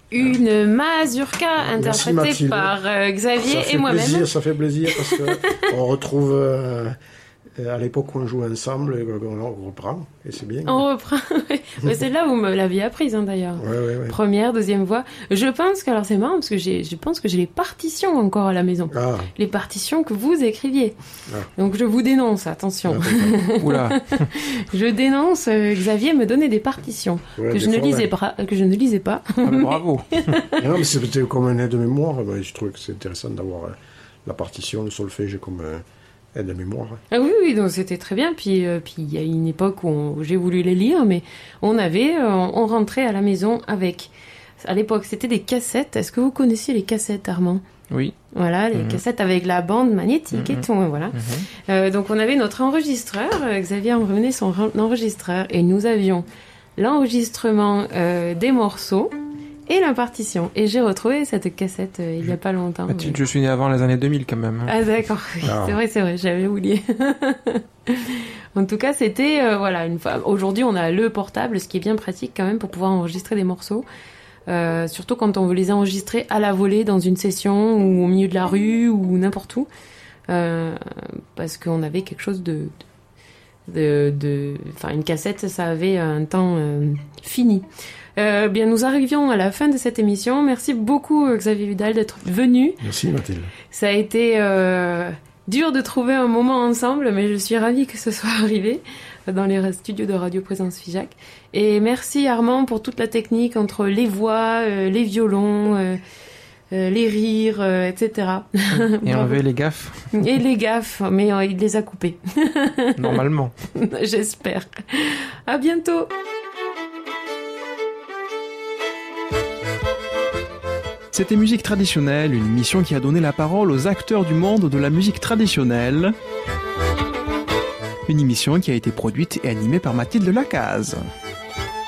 une mazurka interprétée par Xavier et moi-même. Ça fait plaisir parce qu'on retrouve à l'époque où on jouait ensemble, on reprend, et c'est bien. On reprend, oui. C'est là où vous me l'aviez apprise, d'ailleurs. Ouais. Première, deuxième voix. Je pense que, alors c'est marrant, parce que je pense que j'ai les partitions encore à la maison. Ah. Les partitions que vous écriviez. Ah. Donc je vous dénonce, attention. Oula. Je dénonce, Xavier me donnait des partitions que je ne lisais pas. Ah, bravo. Non, mais c'était comme un aide-mémoire. Je trouvais que c'est intéressant d'avoir la partition, le solfège comme... de mémoire. Ah oui, donc c'était très bien. Puis il y a une époque où j'ai voulu les lire, mais on rentrait à la maison avec. À l'époque, c'était des cassettes. Est-ce que vous connaissiez les cassettes, Armand ? Oui. Voilà, les cassettes avec la bande magnétique et tout. Voilà. Donc on avait notre enregistreur. Xavier emmenait son enregistreur et nous avions l'enregistrement des morceaux. Et la partition. Et j'ai retrouvé cette cassette il n'y a pas longtemps. Je suis né avant les années 2000 quand même. Ah d'accord, c'est vrai, j'avais oublié. En tout cas, c'était une fois. Aujourd'hui, on a le portable, ce qui est bien pratique quand même pour pouvoir enregistrer des morceaux. Surtout quand on veut les enregistrer à la volée dans une session ou au milieu de la rue ou n'importe où. Parce qu'on avait quelque chose une cassette, ça avait un temps fini. Bien, nous arrivions à la fin de cette émission. Merci beaucoup, Xavier Vidal, d'être venu. Merci, Mathilde. Ça a été dur de trouver un moment ensemble, mais je suis ravie que ce soit arrivé dans les studios de Radio Présence Figeac. Et merci, Armand, pour toute la technique entre les voix, les violons, les rires, etc. Et enlever les gaffes. Et les gaffes, mais il les a coupées. Normalement. J'espère. À bientôt. C'était Musique Traditionnelle, une émission qui a donné la parole aux acteurs du monde de la musique traditionnelle. Une émission qui a été produite et animée par Mathilde Lacaze.